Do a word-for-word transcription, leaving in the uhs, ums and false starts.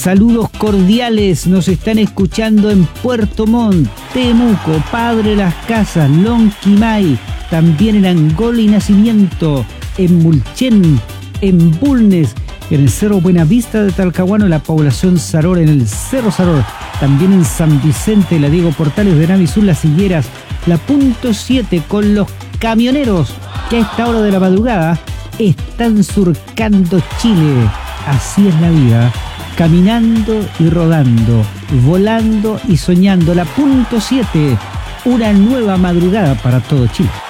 Saludos cordiales, nos están escuchando en Puerto Montt, Temuco, Padre Las Casas, Lonquimay, también en Angola y Nacimiento, en Mulchen, en Bulnes, en el Cerro Buenavista de Talcahuano, en la población Saror, en el Cerro Saror, también en San Vicente, la Diego Portales de Navisur, Las Higueras, la Punto siete con los camioneros que a esta hora de la madrugada están surcando Chile. Así es la vida, caminando y rodando, volando y soñando. La Punto siete, una nueva madrugada para todo Chile.